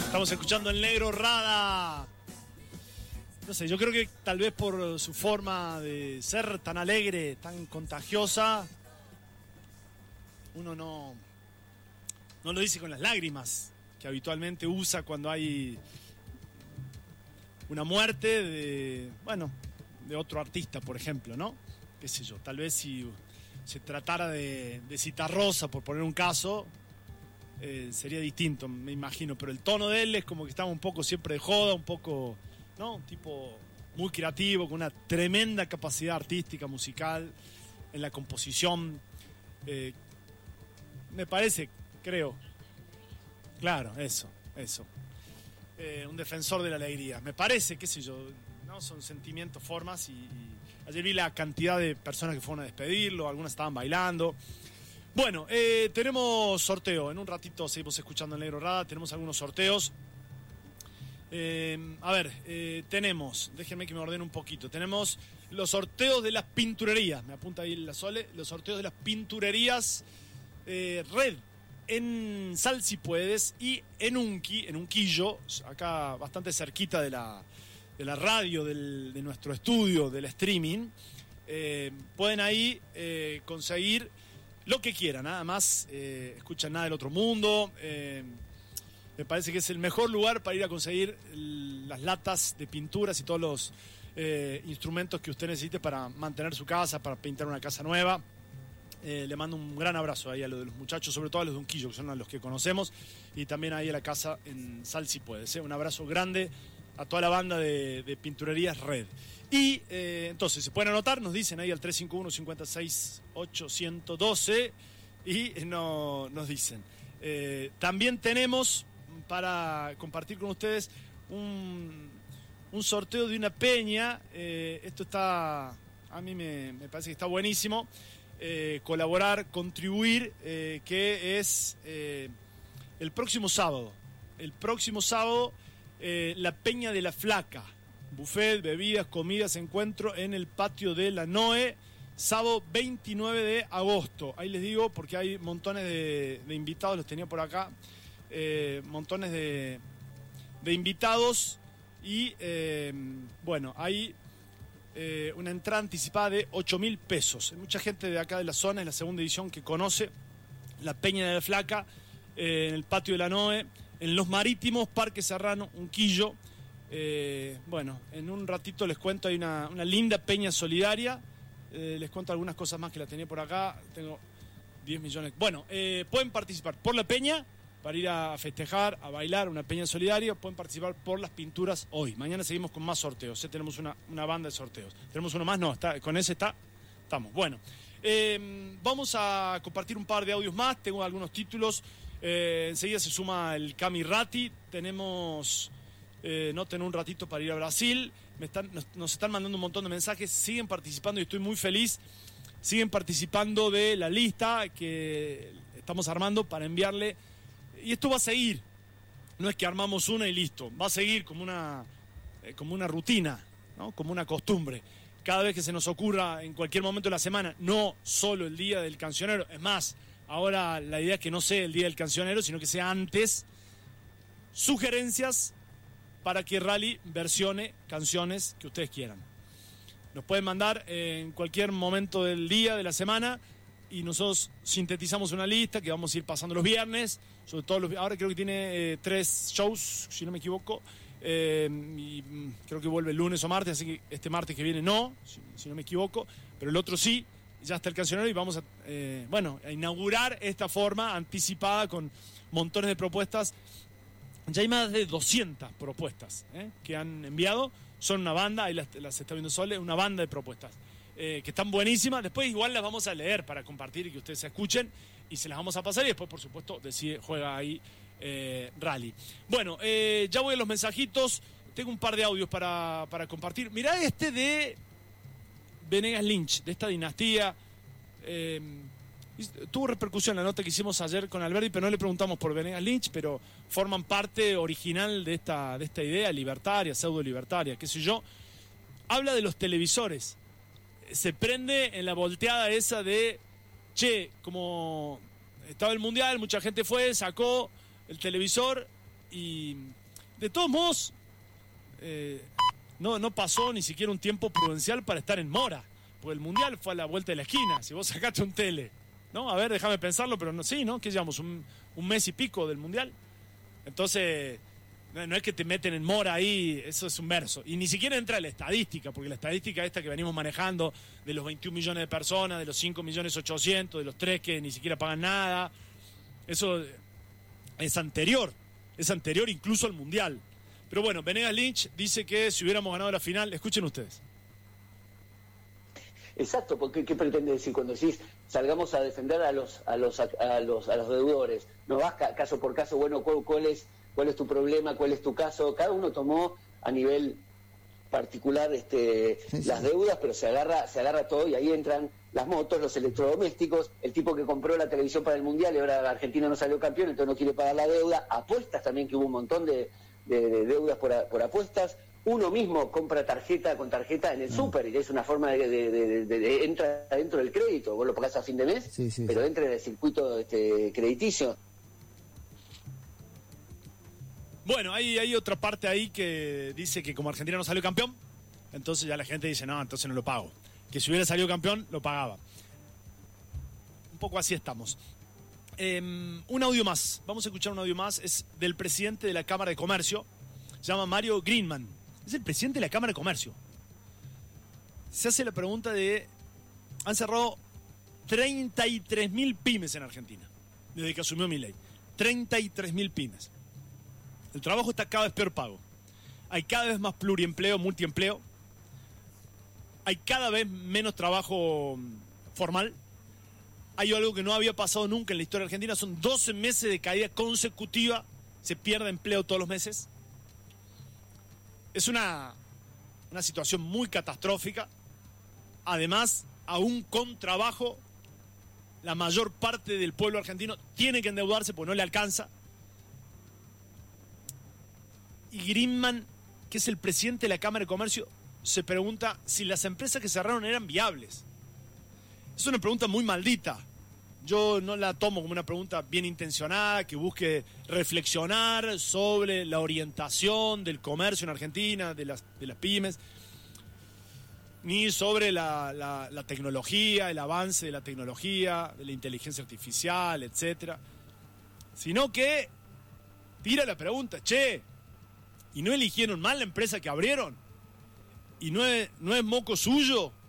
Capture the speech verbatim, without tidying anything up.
Estamos escuchando el Negro Rada. No sé, yo creo que tal vez por su forma de ser tan alegre, tan contagiosa, uno no, no lo dice con las lágrimas que habitualmente usa cuando hay una muerte de, bueno, de otro artista, por ejemplo, ¿no? Qué sé yo, tal vez si se tratara de, de Citarrosa, por poner un caso, eh, sería distinto, me imagino, pero el tono de él es como que estaba un poco siempre de joda, un poco, ¿no? Un tipo muy creativo, con una tremenda capacidad artística, musical, en la composición, eh, me parece, creo, claro, eso, eso, eh, un defensor de la alegría, me parece, qué sé yo, ¿no? Son sentimientos, formas, y, y ayer vi la cantidad de personas que fueron a despedirlo, algunas estaban bailando. Bueno, eh, tenemos sorteo. En un ratito seguimos escuchando el Negro Rada. Tenemos algunos sorteos. Eh, a ver, eh, tenemos, déjenme que me ordene un poquito. Tenemos los sorteos de las pinturerías. Me apunta ahí la Sole. Los sorteos de las pinturerías eh, Red en Sal Si Puedes y en Unqui, en Unquillo, acá bastante cerquita de la, de la radio, del, de nuestro estudio, del streaming. Eh, pueden ahí eh, conseguir lo que quieran, nada más, eh, escuchan nada del otro mundo, eh, me parece que es el mejor lugar para ir a conseguir el, las latas de pinturas y todos los eh, instrumentos que usted necesite para mantener su casa, para pintar una casa nueva. Eh, le mando un gran abrazo ahí a los de los muchachos, sobre todo a los de Unquillo, que son a los que conocemos, y también ahí a la casa en Sal Si Puedes, ¿eh? Un abrazo grande a toda la banda de, de Pinturerías Red. Y eh, entonces, se pueden anotar, nos dicen ahí al tres cinco uno, cinco seis, ocho uno dos y no, nos dicen. Eh, también tenemos para compartir con ustedes un, un sorteo de una peña. Eh, esto está, a mí me, me parece que está buenísimo. Eh, colaborar, contribuir, eh, que es eh, el próximo sábado. El próximo sábado, eh, la Peña de la Flaca. Buffet, bebidas, comidas, encuentro en el patio de la Noe, sábado veintinueve de agosto. Ahí les digo porque hay montones de, de invitados, los tenía por acá, eh, montones de, de invitados y eh, bueno, hay eh, una entrada anticipada de ocho mil pesos. Hay mucha gente de acá de la zona, es la segunda edición que conoce la Peña de la Flaca, eh, en el patio de la Noe, en Los Marítimos, Parque Serrano, Unquillo. Eh, bueno, en un ratito les cuento, hay una, una linda peña solidaria, eh, les cuento algunas cosas más que la tenía por acá, tengo diez millones. Bueno, eh, pueden participar por la peña, para ir a festejar, a bailar, una peña solidaria, pueden participar por las pinturas hoy. Mañana seguimos con más sorteos, ¿eh? Tenemos una, una banda de sorteos. ¿Tenemos uno más? No, está, con ese está, estamos. Bueno, eh, vamos a compartir un par de audios más, tengo algunos títulos, eh, enseguida se suma el Cami Ratti, tenemos... Eh, noten un ratito para ir a Brasil. Me están, nos, nos están mandando un montón de mensajes. Siguen participando y estoy muy feliz. Siguen participando de la lista que estamos armando para enviarle. Y esto va a seguir. No es que armamos una y listo. Va a seguir como una, eh, como una rutina, ¿no? Como una costumbre. Cada vez que se nos ocurra en cualquier momento de la semana, no solo el día del cancionero. Es más, ahora la idea es que no sea el día del cancionero, sino que sea antes. Sugerencias para que Rally versione canciones que ustedes quieran. Nos pueden mandar en cualquier momento del día, de la semana, y nosotros sintetizamos una lista que vamos a ir pasando los viernes, sobre todo los, ahora creo que tiene eh, tres shows, si no me equivoco, eh, y mm, creo que vuelve el lunes o martes, así que este martes que viene no, si, si no me equivoco, pero el otro sí, ya está el cancionero y vamos a, eh, bueno, a inaugurar esta forma anticipada con montones de propuestas. Ya hay más de doscientas propuestas ¿eh? que han enviado. Son una banda, ahí las, las está viendo Sole, una banda de propuestas eh, que están buenísimas. Después igual las vamos a leer para compartir y que ustedes se escuchen y se las vamos a pasar y después, por supuesto, decide, juega ahí eh, Rally. Bueno, eh, ya voy a los mensajitos. Tengo un par de audios para, para compartir. Mirá este de Venegas Lynch, de esta dinastía. Eh, Tuvo repercusión la nota que hicimos ayer con Alberti, pero no le preguntamos por Venegas Lynch, pero forman parte original de esta, de esta idea libertaria, pseudo-libertaria, qué sé yo. Habla de los televisores. Se prende en la volteada esa de, che, como estaba el Mundial, mucha gente fue, sacó el televisor Y de todos modos, eh, no, no pasó ni siquiera un tiempo prudencial para estar en mora, porque el Mundial fue a la vuelta de la esquina. Si vos sacaste un tele, ¿no? A ver, déjame pensarlo, pero no, sí, ¿no? ¿Qué llevamos? Un, un mes y pico del Mundial. Entonces, no, no es que te meten en mora ahí, eso es un verso. Y ni siquiera entra la estadística, porque la estadística esta que venimos manejando, de los veintiún millones de personas, de los cinco millones ochocientos, de los tres que ni siquiera pagan nada, eso es anterior, es anterior incluso al Mundial. Pero bueno, Venegas Lynch dice que si hubiéramos ganado la final, escuchen ustedes. Exacto, porque ¿qué pretende decir cuando decís salgamos a defender a los a los a los a los deudores? No vas ca- caso por caso, bueno, ¿cuál, cuál es cuál es tu problema, cuál es tu caso? Cada uno tomó a nivel particular este sí, sí. las deudas, pero se agarra se agarra todo y ahí entran las motos, los electrodomésticos, el tipo que compró la televisión para el Mundial y ahora Argentina no salió campeón, entonces no quiere pagar la deuda, apuestas también, que hubo un montón de, de, de deudas por, a, por apuestas. Uno mismo compra tarjeta con tarjeta en el súper y es una forma de, de, de, de, de entra dentro del crédito, vos lo pagás a fin de mes, sí, sí, pero sí. entra en el circuito este, crediticio. Bueno, hay, hay otra parte ahí que dice que como Argentina no salió campeón, entonces ya la gente dice, no, entonces no lo pago. Que si hubiera salido campeón, lo pagaba. Un poco así estamos. Eh, un audio más, vamos a escuchar un audio más, es del presidente de la Cámara de Comercio, se llama Mario Greenman. Es el presidente de la Cámara de Comercio. Se hace la pregunta de... Han cerrado treinta y tres mil pymes en Argentina, desde que asumió Milei. treinta y tres mil pymes. El trabajo está cada vez peor pago. Hay cada vez más pluriempleo, multiempleo. Hay cada vez menos trabajo formal. Hay algo que no había pasado nunca en la historia argentina. Son doce meses de caída consecutiva. Se pierde empleo todos los meses. Es una, una situación muy catastrófica. Además, aún con trabajo, la mayor parte del pueblo argentino tiene que endeudarse porque no le alcanza. Y Greenman, que es el presidente de la Cámara de Comercio, se pregunta si las empresas que cerraron eran viables. Es una pregunta muy maldita. Yo no la tomo como una pregunta bien intencionada, que busque reflexionar sobre la orientación del comercio en Argentina, de las, de las pymes, ni sobre la, la, la tecnología, el avance de la tecnología, de la inteligencia artificial, etcétera. Sino que tira la pregunta, che, ¿y no eligieron mal la empresa que abrieron? ¿Y no es, no es moco suyo